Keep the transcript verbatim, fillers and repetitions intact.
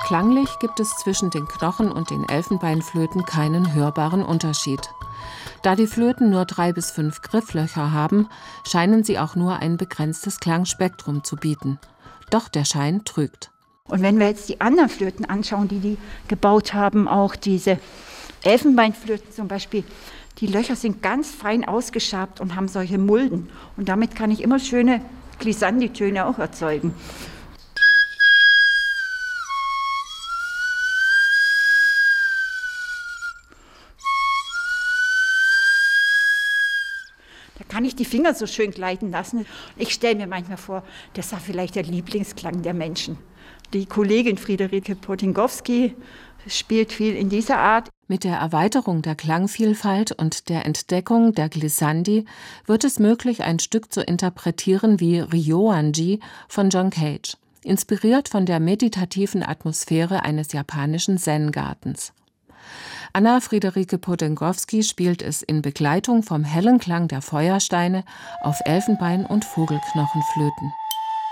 Klanglich gibt es zwischen den Knochen- und den Elfenbeinflöten keinen hörbaren Unterschied. Da die Flöten nur drei bis fünf Grifflöcher haben, scheinen sie auch nur ein begrenztes Klangspektrum zu bieten. Doch der Schein trügt. Und wenn wir jetzt die anderen Flöten anschauen, die die gebaut haben, auch diese Elfenbeinflöten zum Beispiel, die Löcher sind ganz fein ausgeschabt und haben solche Mulden. Und damit kann ich immer schöne Glissandi-Töne auch erzeugen. Da kann ich die Finger so schön gleiten lassen. Ich stelle mir manchmal vor, das war vielleicht der Lieblingsklang der Menschen. Die Kollegin Friederike Potingowski spielt viel in dieser Art. Mit der Erweiterung der Klangvielfalt und der Entdeckung der Glissandi wird es möglich, ein Stück zu interpretieren wie Ryoanji von John Cage, inspiriert von der meditativen Atmosphäre eines japanischen Zen-Gartens. Anna Friederike Potingowski spielt es in Begleitung vom hellen Klang der Feuersteine auf Elfenbein- und Vogelknochenflöten.